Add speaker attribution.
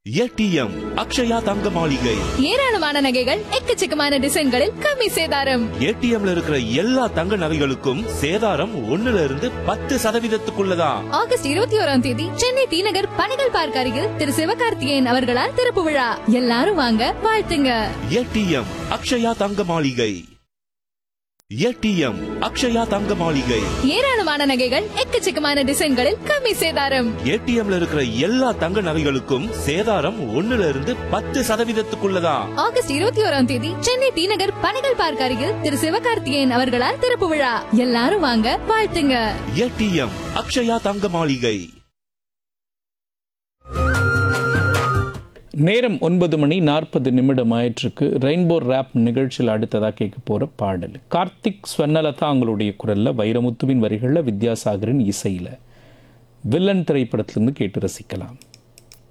Speaker 1: ATM Akshaya தங்க மாளிகை.
Speaker 2: ஏராளமான நகைகள் எக்கச்சக்கமான டிசைன்களில் கம்மி சேதாரம்.
Speaker 1: ஏடிஎம்ல இருக்கிற எல்லா தங்க நகைகளுக்கும் சேதாரம் 1%
Speaker 2: ஆகஸ்ட் 21 சென்னை டி நகர் பணிகள் பார்க் அருகில் திரு சிவகார்த்திகேயன் அவர்களால் திறப்பு விழா. எல்லாரும் வாங்க, வாழ்த்துங்க.
Speaker 1: ஏடிஎம் அக்ஷயா தங்க மாளிகை. ஏடிஎம் அக்ஷயா தங்க மாளிகை.
Speaker 2: ஏராளமான நகைகள் எக்கச்சக்கமான டிசைன்களில் கம்மி சேதாரம்.
Speaker 1: ஏடிஎம்ல இருக்கிற எல்லா தங்க நகைகளுக்கும் சேதாரம் 1%
Speaker 2: ஆகஸ்ட் 21 சென்னை டி நகர் பணிகள் பார்க் அருகில் திரு சிவகார்த்திகேயன் அவர்களால் திறப்பு விழா. எல்லாரும் வாங்க, வாழ்த்துங்க.
Speaker 1: ஏடிஎம் அக்ஷயா தங்க மாளிகை.
Speaker 3: நேரம் 9:40 ஆயிற்றுக்கு. ரெயின்போ ரேப் நிகழ்ச்சியில் அடுத்ததாக கேட்க போகிற பாடல் கார்த்திக் ஸ்வர்ணலதா அவங்களுடைய குரலில், வைரமுத்துவின் வரிகளில், வித்யாசாகரின் இசையில், வில்லன் திரைப்படத்திலிருந்து கேட்டு ரசிக்கலாம்.